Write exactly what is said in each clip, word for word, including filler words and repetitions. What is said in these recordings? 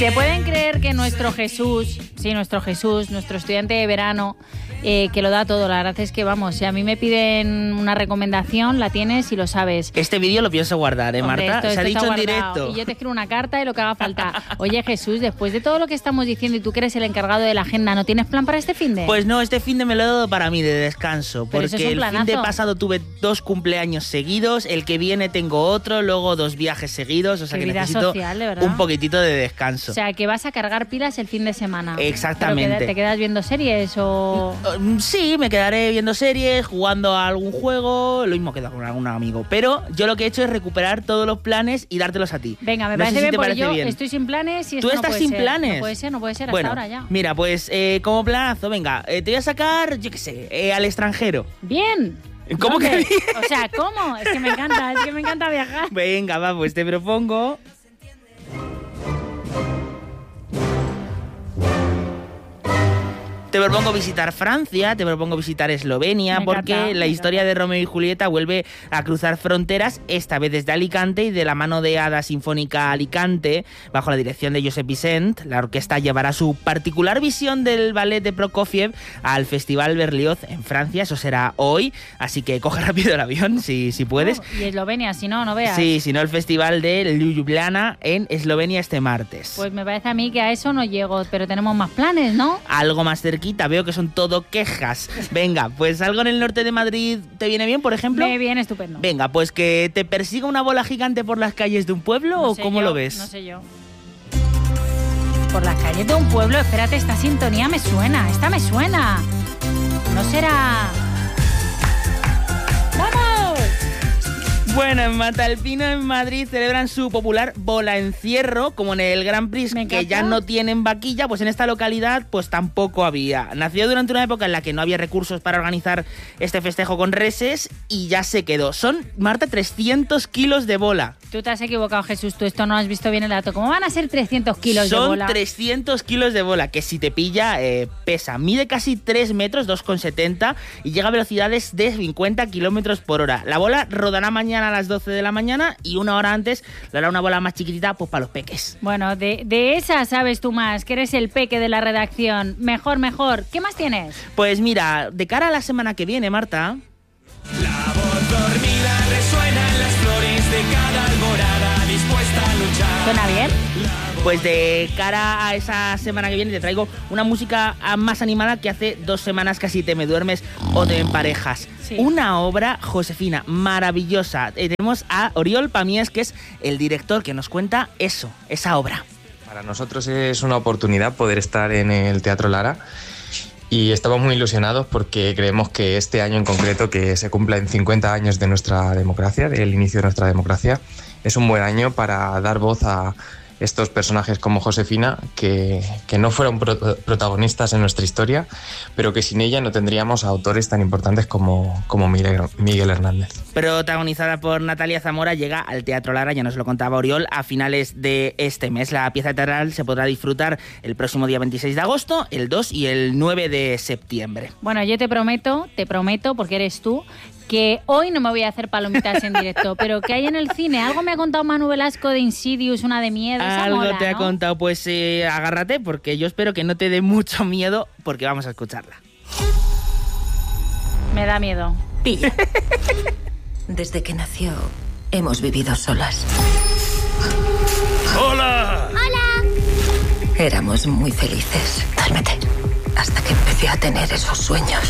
¿Te pueden creer que nuestro Jesús, sí, nuestro Jesús, nuestro estudiante de verano, eh, que lo da todo? La verdad es que, vamos, si a mí me piden una recomendación, la tienes y lo sabes. Este vídeo lo pienso guardar, ¿eh, Hombre, Marta? esto, Se ha esto dicho en guardado. directo. Y yo te escribo una carta y lo que haga falta. Oye, Jesús, después de todo lo que estamos diciendo y tú que eres el encargado de la agenda, ¿no tienes plan para este finde? Pues no, este finde me lo he dado para mí, de descanso. Pero eso es porque un el planazo. finde pasado tuve dos cumpleaños seguidos, el que viene tengo otro, luego dos viajes seguidos, o sea Qué que vida necesito social, de verdad. un poquitito de descanso. O sea, que vas a cargar pilas el fin de semana. Exactamente. ¿Pero ¿Te quedas viendo series o...? Sí, me quedaré viendo series, jugando a algún juego, lo mismo que con algún amigo. Pero yo lo que he hecho es recuperar todos los planes y dártelos a ti. Venga, me No parece sé si bien te porque parece yo bien. estoy sin planes y ¿Tú esto no estás puede sin ser. planes? No puede ser, no puede ser, hasta Bueno, ahora ya. mira, pues eh, como planazo, venga, eh, te voy a sacar, yo qué sé, eh, al extranjero. Bien. ¿Cómo ¿Dónde? que bien? O sea, ¿cómo? Es que me encanta, es que me encanta viajar. Venga, va, pues te propongo... Te propongo visitar Francia, te propongo visitar Eslovenia, Me porque encanta, la me historia de Romeo y Julieta vuelve a cruzar fronteras, esta vez desde Alicante y de la mano de Hada Sinfónica Alicante, bajo la dirección de Josep Vicent. La orquesta llevará su particular visión del ballet de Prokofiev al Festival Berlioz en Francia, eso será hoy, así que coge rápido el avión si, si puedes. Oh, y Eslovenia, si no, no veas. Sí, si no el Festival de Ljubljana en Eslovenia este martes. Pues me parece a mí que a eso no llego, pero tenemos más planes, ¿no? Algo más cerquita, veo que son todo quejas. Venga, pues algo en el norte de Madrid te viene bien, por ejemplo. Me viene estupendo. Venga, pues que te persiga una bola gigante por las calles de un pueblo, No o sé cómo yo, lo ves. No sé yo. Por las calles de un pueblo, espérate, esta sintonía me suena, esta me suena. ¿No será...? ¡Vamos! Bueno, en Matalpino, en Madrid, celebran su popular bola encierro, como en el Grand Prix, Me que encanta. ya no tienen vaquilla, pues en esta localidad pues tampoco había. Nació durante una época en la que no había recursos para organizar este festejo con reses y ya se quedó. Son, Marta, trescientos kilos de bola. Tú te has equivocado, Jesús, tú esto no has visto bien el dato. ¿Cómo van a ser trescientos kilos Son de bola? trescientos kilos de bola, que si te pilla, eh, pesa. Mide casi tres metros, dos coma setenta, y llega a velocidades de cincuenta kilómetros por hora. La bola rodará mañana a las doce de la mañana y una hora antes le hará una bola más chiquitita pues para los peques. Bueno, de, de esa sabes tú más, que eres el peque de la redacción. Mejor, mejor. ¿Qué más tienes? Pues mira, de cara a la semana que viene, Marta... La voz dormida resuena en las flores de cada alborada, dispuesta a luchar. ¿Suena bien? Pues de cara a esa semana que viene te traigo una música más animada que hace dos semanas casi te me duermes o te emparejas. Sí. Una obra, Josefina, maravillosa. Eh, tenemos a Oriol Pamiés, que es el director que nos cuenta eso, esa obra. Para nosotros es una oportunidad poder estar en el Teatro Lara y estamos muy ilusionados porque creemos que este año en concreto, que se cumplen cincuenta años de nuestra democracia, del inicio de nuestra democracia, es un buen año para dar voz a estos personajes como Josefina, que, que no fueron pro- protagonistas en nuestra historia, pero que sin ella no tendríamos a autores tan importantes como, como Miguel, Miguel Hernández. Protagonizada por Natalia Zamora, llega al Teatro Lara, ya nos lo contaba Oriol, a finales de este mes. La pieza teatral se podrá disfrutar el próximo día veintiséis de agosto, el dos y el nueve de septiembre. Bueno, yo te prometo, te prometo, porque eres tú, que hoy no me voy a hacer palomitas en directo, pero que hay en el cine. Algo me ha contado Manu Velasco de Insidious, una de miedo. Esa Algo mola, te ha ¿no? contado, pues eh, agárrate, porque yo espero que no te dé mucho miedo, porque vamos a escucharla. Me da miedo. Pilla. Desde que nació, hemos vivido solas. ¡Hola! Éramos muy felices. Duérmete. Hasta que empecé a tener esos sueños.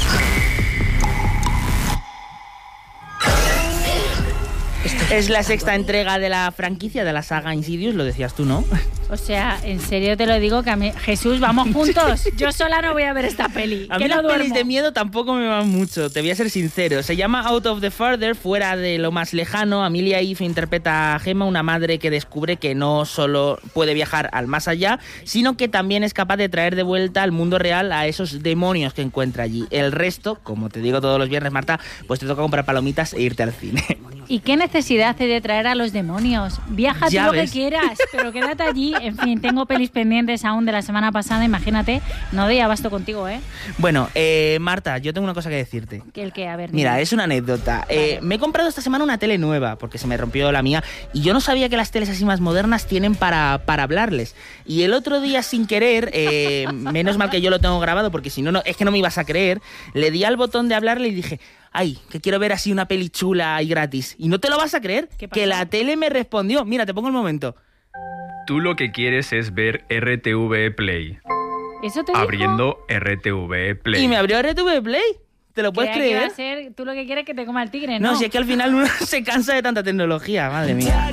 Es la sexta entrega de la franquicia de la saga Insidious, lo decías tú, ¿no? O sea, en serio te lo digo, que a mí... Jesús, vamos juntos. Yo sola no voy a ver esta peli. A que mí no las duermo. pelis de miedo tampoco me van mucho, te voy a ser sincero. Se llama Out of the Further, fuera de lo más lejano. Amelia Eve interpreta a Gemma, una madre que descubre que no solo puede viajar al más allá, sino que también es capaz de traer de vuelta al mundo real a esos demonios que encuentra allí. El resto, como te digo todos los viernes, Marta, pues te toca comprar palomitas e irte al cine. ¿Y qué necesidad hay de traer a los demonios? Viaja tú lo que quieras, pero quédate allí. En fin, tengo pelis pendientes aún de la semana pasada, imagínate. No doy abasto contigo, ¿eh? Bueno, eh, Marta, yo tengo una cosa que decirte. ¿Qué, el qué? A ver. Mira, dime. es una anécdota. Vale. Eh, me he comprado esta semana una tele nueva, porque se me rompió la mía, y yo no sabía que las teles así más modernas tienen para, para hablarles. Y el otro día, sin querer, eh, menos mal que yo lo tengo grabado, porque si no, no, es que no me ibas a creer, le di al botón de hablarle y dije... Ay, que quiero ver así una peli chula y gratis. Y no te lo vas a creer, que la tele me respondió. Mira, te pongo el momento. Tú lo que quieres es ver R T V Play. ¿Eso te Abriendo dijo? R T V Play. ¿Y me abrió R T V Play? ¿Te lo puedes que creer? Que va a ser, tú lo que quieres es que te coma el tigre, ¿no? No, si es que al final uno se cansa de tanta tecnología, madre mía.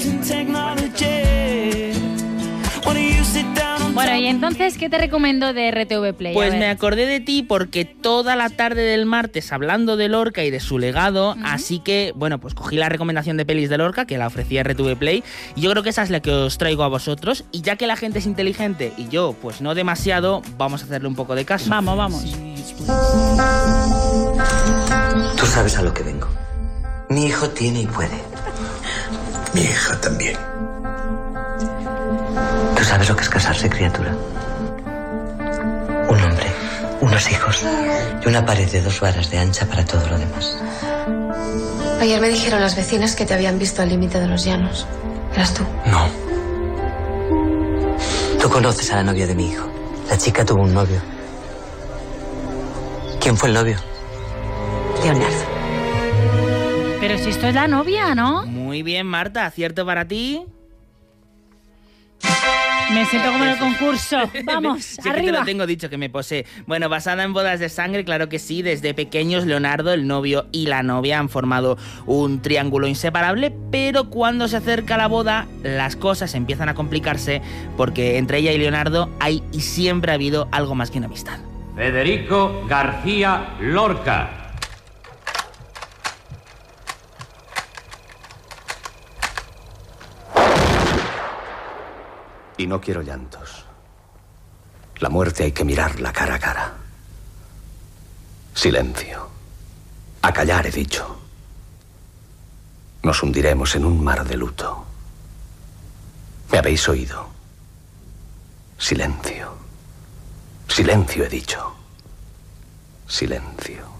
Bueno, y entonces, ¿qué te recomiendo de R T V Play? Pues me acordé de ti porque toda la tarde del martes hablando de Lorca y de su legado, uh-huh. Así que, bueno, pues cogí la recomendación de pelis de Lorca, que la ofrecía R T V Play, y yo creo que esa es la que os traigo a vosotros, y ya que la gente es inteligente y yo, pues no demasiado, vamos a hacerle un poco de caso. Vamos, vamos. Tú sabes a lo que vengo. Mi hijo tiene y puede. Mi hija también. ¿Tú sabes lo que es casarse, criatura? Un hombre, unos hijos y una pared de dos varas de ancha para todo lo demás. Ayer me dijeron las vecinas que te habían visto al límite de los llanos. ¿Eras tú? No. Tú conoces a la novia de mi hijo. La chica tuvo un novio. ¿Quién fue el novio? Leonardo. Pero si esto es la novia, ¿no? Muy bien, Marta, acierto para ti. Me siento como en el concurso. Vamos, sí, arriba. Que te lo tengo dicho, que me posee. Bueno, basada en bodas de sangre, claro que sí. Desde pequeños, Leonardo, el novio y la novia han formado un triángulo inseparable, pero cuando se acerca la boda, las cosas empiezan a complicarse porque entre ella y Leonardo hay y siempre ha habido algo más que una amistad. Federico García Lorca. Y no quiero llantos. La muerte hay que mirarla cara a cara. Silencio. A callar, he dicho. Nos hundiremos en un mar de luto. ¿Me habéis oído? Silencio. Silencio, he dicho. Silencio.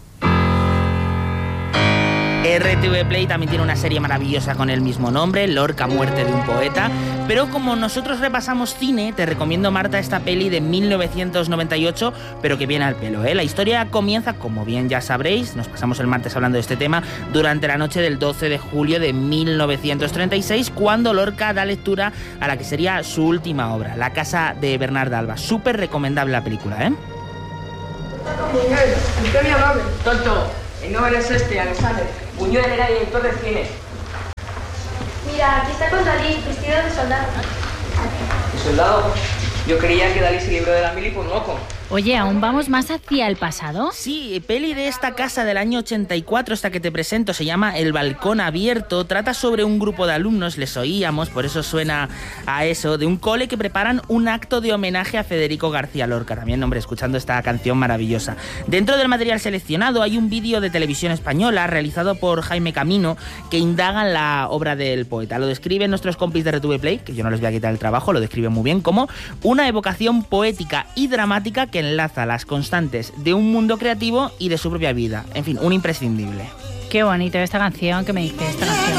R T V Play también tiene una serie maravillosa con el mismo nombre, Lorca, muerte de un poeta, pero como nosotros repasamos cine, te recomiendo, Marta, esta peli de mil novecientos noventa y ocho, pero que viene al pelo, ¿eh? La historia comienza, como bien ya sabréis, nos pasamos el martes hablando de este tema, durante la noche del doce de julio de mil novecientos treinta y seis, cuando Lorca da lectura a la que sería su última obra, La casa de Bernarda Alba. Súper recomendable la película, ¿eh? Buñuel, el premio Nobel. Tonto, el Nobel es este, Alexander. Buñuel era director de cine. Mira, aquí está con Dalí, vestido de soldado. ¿De soldado? Yo creía que Dalí se libró de la mili por loco. Oye, ¿aún vamos más hacia el pasado? Sí, peli de esta casa del año ochenta y cuatro, esta que te presento, se llama El balcón abierto, trata sobre un grupo de alumnos, les oíamos, por eso suena a eso, de un cole que preparan un acto de homenaje a Federico García Lorca, también, hombre, escuchando esta canción maravillosa. Dentro del material seleccionado hay un vídeo de televisión española realizado por Jaime Camino que indaga en la obra del poeta. Lo describen nuestros compis de R T V Play, que yo no les voy a quitar el trabajo, lo describen muy bien, como una evocación poética y dramática que enlaza las constantes de un mundo creativo y de su propia vida. En fin, un imprescindible. Qué bonito esta canción, ¿qué me dice esta canción?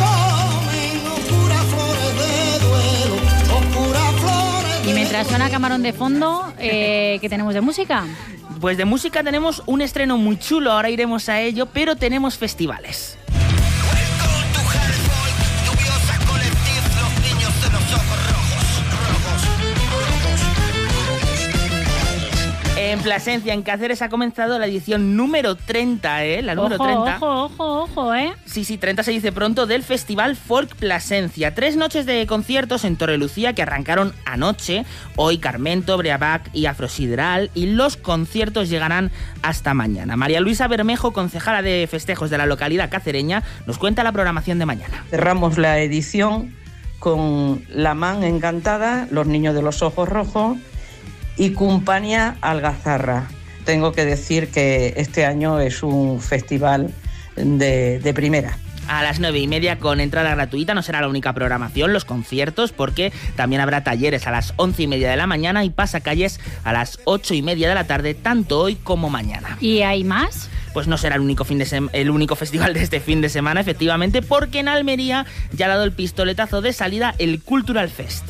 Y mientras suena Camarón de fondo, eh, ¿qué tenemos de música? Pues de música tenemos un estreno muy chulo, ahora iremos a ello, pero tenemos festivales. En Plasencia, en Cáceres, ha comenzado la edición número treinta, ¿eh? La número ojo, treinta. Ojo, ojo, ojo, ¿eh? Sí, sí, treinta se dice pronto, del Festival Folk Plasencia. Tres noches de conciertos en Torrelucía que arrancaron anoche. Hoy Carmento, Breabac y Afrosideral. Y los conciertos llegarán hasta mañana. María Luisa Bermejo, concejala de festejos de la localidad cacereña, nos cuenta la programación de mañana. Cerramos la edición con La Man Encantada, Los Niños de los Ojos Rojos y Cumpania Algazarra. Tengo que decir que este año es un festival de, de primera. A las nueve y media con entrada gratuita. No será la única programación, los conciertos, porque también habrá talleres a las once y media de la mañana y pasacalles a las ocho y media de la tarde, tanto hoy como mañana. ¿Y hay más? Pues no será el único, fin de sem- el único festival de este fin de semana, efectivamente, porque en Almería ya ha dado el pistoletazo de salida el Cultural Fest.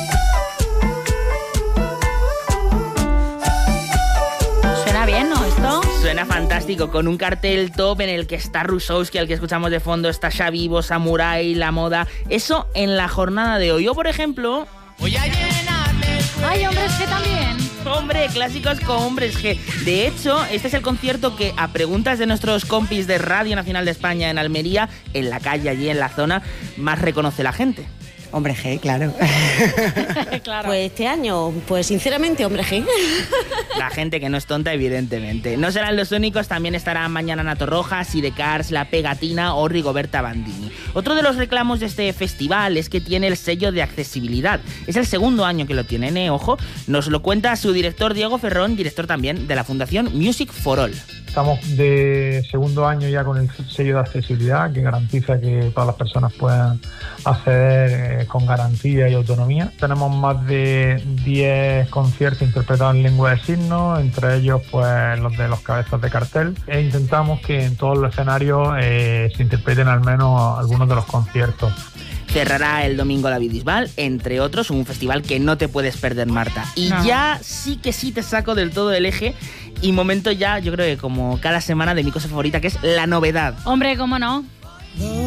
Suena bien, ¿no? Esto suena fantástico, con un cartel top en el que está Rusowski, al que escuchamos de fondo, está Xavivo, Samurai, La Moda. Eso en la jornada de hoy. Yo, por ejemplo... Voy a llenarme. ¡Ay, Hombres G también! Hombre, clásicos con Hombres G. De hecho, este es el concierto que, a preguntas de nuestros compis de Radio Nacional de España en Almería, en la calle, allí en la zona, más reconoce la gente. Hombre G, claro. Claro. Pues este año, pues sinceramente, Hombre G. La gente que no es tonta, evidentemente. No serán los únicos, también estarán mañana Nato Rojas, Sidecars, La Pegatina o Rigoberta Bandini. Otro de los reclamos de este festival es que tiene el sello de accesibilidad. Es el segundo año que lo tienen, ¿eh? Ojo. Nos lo cuenta su director Diego Ferrón, director también de la Fundación Music for All. Estamos de segundo año ya con el sello de accesibilidad que garantiza que todas las personas puedan acceder eh, con garantía y autonomía. Tenemos más de diez conciertos interpretados en lengua de signos, entre ellos pues los de los cabezas de cartel, e intentamos que en todos los escenarios eh, se interpreten al menos algunos de los conciertos. Cerrará el domingo David Bisbal, entre otros, un festival que no te puedes perder, Marta. Y no. ya sí que sí te saco del todo del eje y momento ya, yo creo que como cada semana, de mi cosa favorita, que es la novedad. Hombre, ¿cómo no?